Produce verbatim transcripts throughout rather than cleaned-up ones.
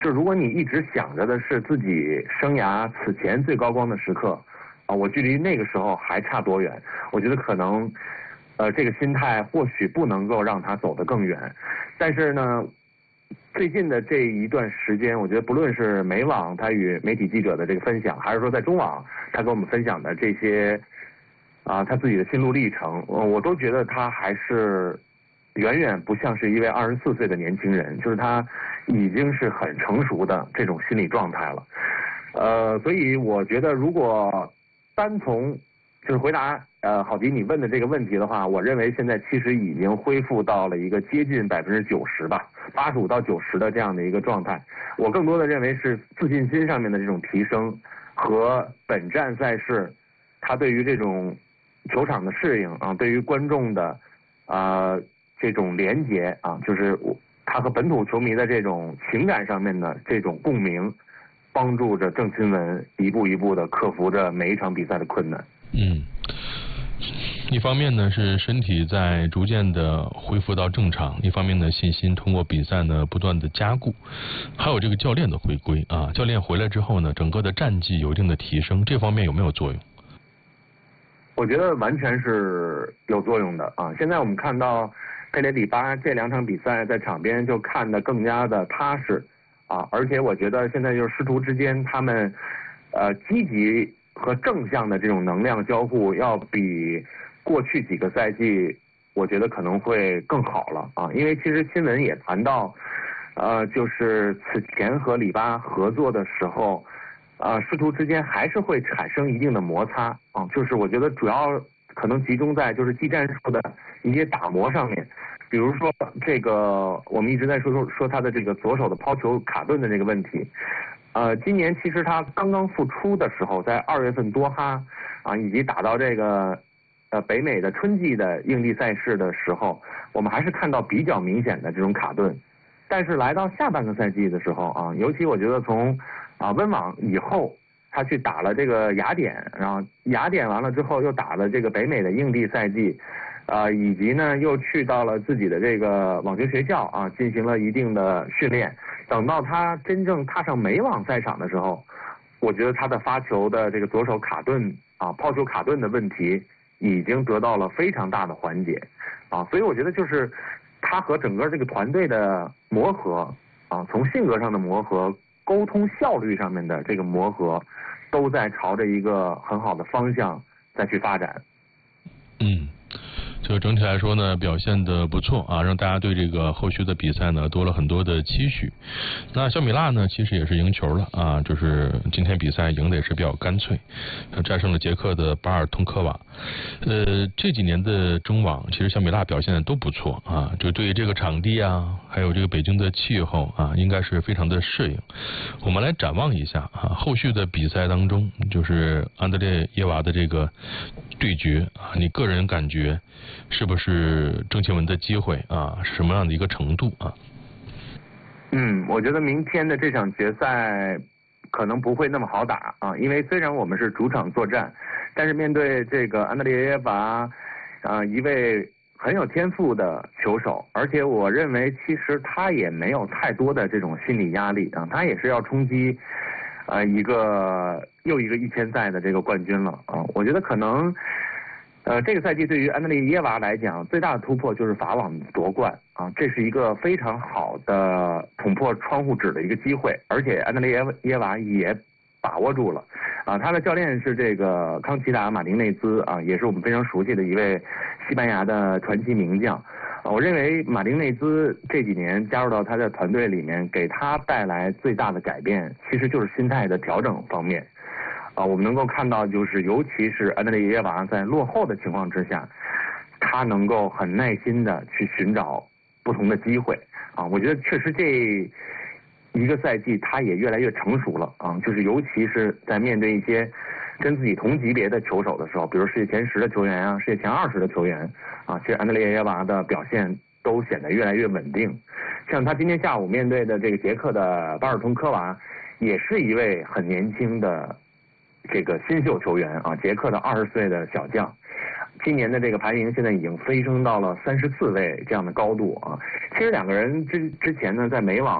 就如果你一直想着的是自己生涯此前最高光的时刻，啊，我距离那个时候还差多远？我觉得可能，呃，这个心态或许不能够让他走得更远。但是呢，最近的这一段时间，我觉得不论是美网他与媒体记者的这个分享，还是说在中网他跟我们分享的这些啊他自己的心路历程，我都觉得他还是远远不像是一位二十四岁的年轻人，就是他已经是很成熟的这种心理状态了。呃，所以我觉得如果单从就是回答呃郝迪你问的这个问题的话，我认为现在其实已经恢复到了一个接近百分之九十吧，八十五到九十的这样的一个状态。我更多的认为是自信心上面的这种提升和本站赛事他对于这种球场的适应啊，对于观众的啊、呃、这种连结啊，就是他和本土球迷的这种情感上面的这种共鸣，帮助着郑钦文一步一步的克服着每一场比赛的困难。 嗯，一方面呢是身体在逐渐的恢复到正常，一方面呢信心通过比赛呢不断的加固，还有这个教练的回归啊，教练回来之后呢，整个的战绩有一定的提升，这方面有没有作用？ 我觉得完全是有作用的啊！现在我们看到佩雷里巴这两场比赛在场边就看得更加的踏实啊，而且我觉得现在就是师徒之间他们呃积极和正向的这种能量交互，要比过去几个赛季我觉得可能会更好了啊！因为其实新闻也谈到，呃，就是此前和里巴合作的时候。呃，师徒之间还是会产生一定的摩擦啊，就是我觉得主要可能集中在就是技战术的一些打磨上面，比如说这个我们一直在说说说他的这个左手的抛球卡顿的这个问题，呃，今年其实他刚刚复出的时候，在二月份多哈啊，以及打到这个呃北美的春季的硬地赛事的时候，我们还是看到比较明显的这种卡顿，但是来到下半个赛季的时候啊，尤其我觉得从啊，温网以后，他去打了这个雅典，然后雅典完了之后又打了这个北美的硬地赛季，啊，以及呢又去到了自己的这个网球学校啊，进行了一定的训练。等到他真正踏上美网赛场的时候，我觉得他的发球的这个左手卡顿啊，抛球卡顿的问题已经得到了非常大的缓解啊，所以我觉得就是他和整个这个团队的磨合啊，从性格上的磨合。沟通效率上面的这个磨合，都在朝着一个很好的方向再去发展。 嗯，就整体来说呢，表现的不错啊，让大家对这个后续的比赛呢多了很多的期许。那小米辣呢，其实也是赢球了啊，就是今天比赛赢的也是比较干脆，战胜了捷克的巴尔通科娃。呃，这几年的中网，其实小米辣表现的都不错啊，就对于这个场地啊，还有这个北京的气候啊，应该是非常的适应。我们来展望一下啊，后续的比赛当中，就是安德烈耶娃的这个对决啊，你个人感觉是不是郑钦文的机会啊？是什么样的一个程度啊？ 嗯，我觉得明天的这场决赛可能不会那么好打啊，因为虽然我们是主场作战，但是面对这个安德烈耶娃啊，一位很有天赋的球手，而且我认为其实他也没有太多的这种心理压力啊，他也是要冲击呃一个又一个一千赛的这个冠军了啊，我觉得可能。呃，这个赛季对于安德烈耶娃来讲，最大的突破就是法网夺冠啊，这是一个非常好的捅破窗户纸的一个机会，而且安德烈耶娃也把握住了啊。他的教练是这个康奇达马丁内兹啊，也是我们非常熟悉的一位西班牙的传奇名将。啊，我认为马丁内兹这几年加入到他的团队里面，给他带来最大的改变，其实就是心态的调整方面。啊，我们能够看到，就是尤其是安德烈耶娃在落后的情况之下，他能够很耐心的去寻找不同的机会。啊，我觉得确实这一个赛季他也越来越成熟了。啊，就是尤其是在面对一些跟自己同级别的球手的时候，比如世界前十的球员啊，世界前二十的球员啊，其实安德烈耶娃的表现都显得越来越稳定。像他今天下午面对的这个捷克的巴尔通科娃，也是一位很年轻的。这个新秀球员啊，捷克的二十岁的小将，今年的这个排名现在已经飞升到了三十四位这样的高度啊。其实两个人之之前呢，在美网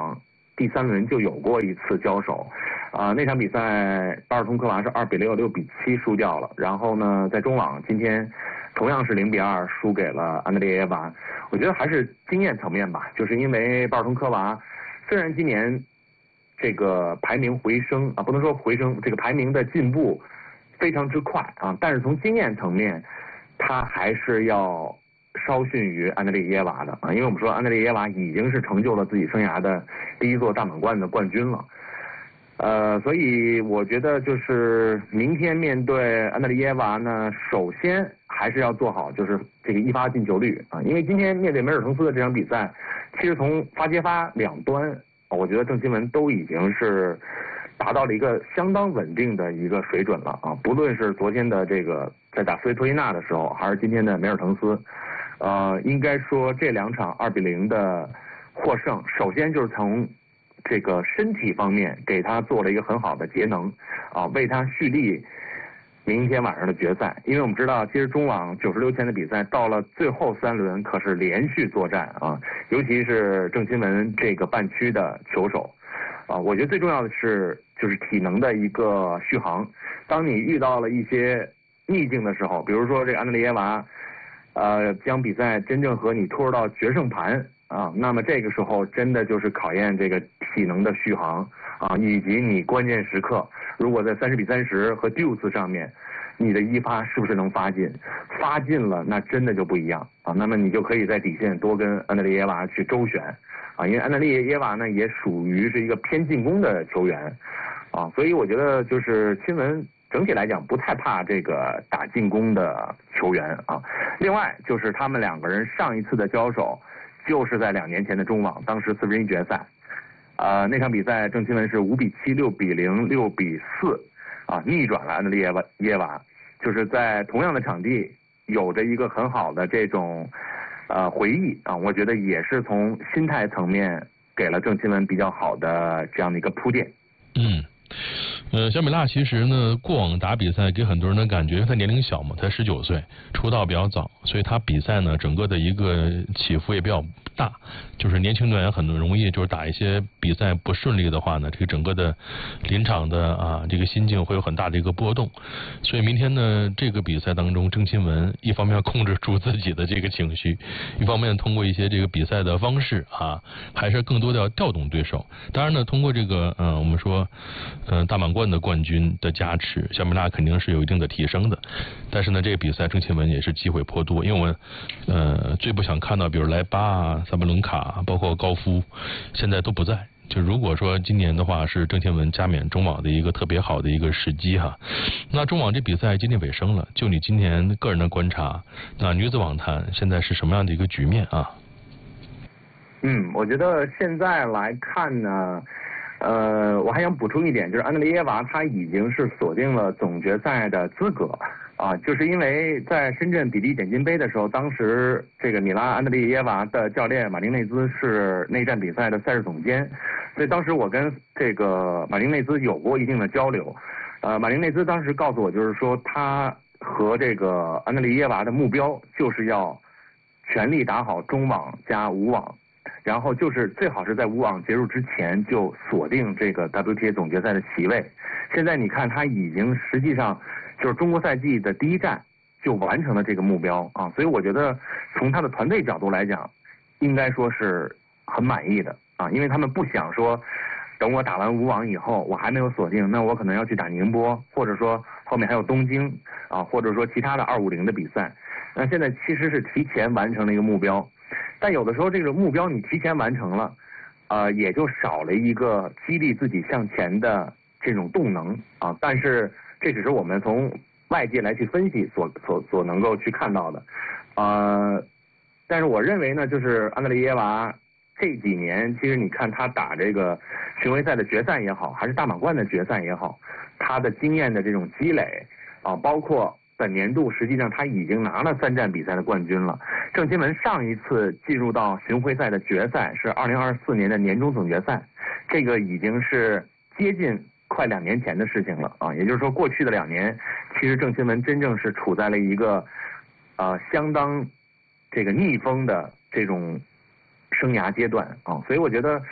第三轮就有过一次交手，啊、呃，那场比赛巴尔通科娃是二比六、六比七输掉了。然后呢，在中网今天同样是零比二输给了安德烈耶娃。我觉得还是经验层面吧，就是因为巴尔通科娃虽然今年这个排名回升啊，不能说回升，这个排名的进步非常之快啊，但是从经验层面，他还是要稍逊于安德烈耶娃的啊，因为我们说安德烈耶娃已经是成就了自己生涯的第一座大满贯的冠军了。呃，所以我觉得就是明天面对安德烈耶娃呢，首先还是要做好就是这个一发进球率啊，因为今天面对梅尔滕斯的这场比赛，其实从发接发两端，我觉得郑钦文都已经是达到了一个相当稳定的一个水准了啊，不论是昨天的这个在打斯维托伊娜的时候，还是今天的梅尔滕斯，呃，应该说这两场二比零的获胜，首先就是从这个身体方面给他做了一个很好的节能啊，为他蓄力明天晚上的决赛。因为我们知道，其实中网九十六强的比赛到了最后三轮可是连续作战啊，尤其是郑钦文这个半区的球手啊，我觉得最重要的是就是体能的一个续航。当你遇到了一些逆境的时候，比如说这个安德烈耶娃，呃，将比赛真正和你拖到决胜盘。啊，那么这个时候真的就是考验这个体能的续航啊，以及你关键时刻，如果在三十比三十和 deuce 上面，你的一发是不是能发进？发进了，那真的就不一样啊。那么你就可以在底线多跟安德烈耶娃去周旋啊，因为安德烈耶娃呢也属于是一个偏进攻的球员啊，所以我觉得就是钦文整体来讲不太怕这个打进攻的球员啊。另外就是他们两个人上一次的交手。就是在两年前的中网，当时四分一决赛，呃，那场比赛郑钦文是五比七、六比零、六比四，啊，逆转了安德烈耶娃耶娃，就是在同样的场地，有着一个很好的这种呃回忆啊，我觉得也是从心态层面给了郑钦文比较好的这样的一个铺垫。 嗯。呃，小米辣其实呢，过往打比赛给很多人的感觉，他年龄小嘛，才十九岁，出道比较早，所以他比赛呢，整个的一个起伏也比较大。就是年轻队员很容易就是打一些比赛不顺利的话呢，这个整个的临场的啊这个心境会有很大的一个波动。所以明天呢，这个比赛当中，郑钦文一方面要控制住自己的这个情绪，一方面通过一些这个比赛的方式啊，还是更多的要调动对手。当然呢，通过这个嗯、呃，我们说嗯、呃、大满贯的冠军的加持，小米辣肯定是有一定的提升的。但是呢，这个比赛郑钦文也是机会颇多，因为我们呃最不想看到，比如莱巴啊、萨巴伦卡，包括高夫，现在都不在。就如果说今年的话是郑钦文加冕中网的一个特别好的一个时机哈，那中网这比赛今天尾声了，就你今年个人的观察，那女子网坛现在是什么样的一个局面啊？ 嗯，我觉得现在来看呢。呃，我还想补充一点，就是安德烈耶娃她已经是锁定了总决赛的资格啊，就是因为在深圳比利点金杯的时候，当时这个米拉安德烈耶娃的教练马丁内兹是内战比赛的赛事总监，所以当时我跟这个马丁内兹有过一定的交流。呃，马丁内兹当时告诉我，就是说他和这个安德烈耶娃的目标就是要全力打好中网加无网。然后就是最好是在无网结束之前就锁定这个 W T A 总决赛的席位。现在你看他已经实际上就是中国赛季的第一站就完成了这个目标啊，所以我觉得从他的团队角度来讲，应该说是很满意的啊，因为他们不想说等我打完无网以后我还没有锁定，那我可能要去打宁波，或者说后面还有东京啊，或者说其他的二五零的比赛。那现在其实是提前完成了一个目标。但有的时候这个目标你提前完成了，呃，也就少了一个激励自己向前的这种动能啊。但是这只是我们从外界来去分析所所所能够去看到的，呃，但是我认为呢，就是安德烈耶娃这几年，其实你看他打这个巡回赛的决赛也好，还是大满贯的决赛也好，他的经验的这种积累啊，包括本年度实际上他已经拿了三站比赛的冠军了。郑钦文上一次进入到巡回赛的决赛是二零二四年的年终总决赛，这个已经是接近快两年前的事情了啊。也就是说，过去的两年，其实郑钦文真正是处在了一个呃相当这个逆风的这种生涯阶段啊。所以我觉得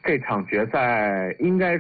这场决赛应该